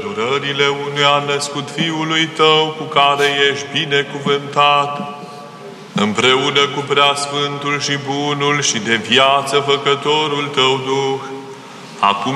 îndurările unuia născut Fiului Tău, cu care ești binecuvântat, împreună cu Preasfântul și Bunul și de viață Făcătorul Tău Duh, acum